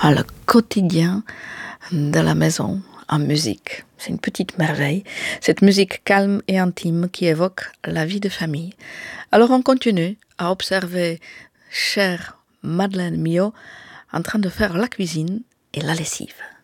le quotidien de la maison en musique. C'est une petite merveille, cette musique calme et intime qui évoque la vie de famille. Alors on continue à observer chère Madeleine Mio en train de faire la cuisine et la lessive.